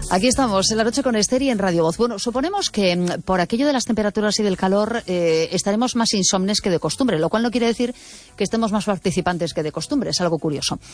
Aquí estamos, en La Noche con Esther y en Radio Voz. Bueno, suponemos que por aquello de las temperaturas y del calor estaremos más insomnes que de costumbre, lo cual no quiere decir que estemos más participantes que de costumbre, es algo curioso.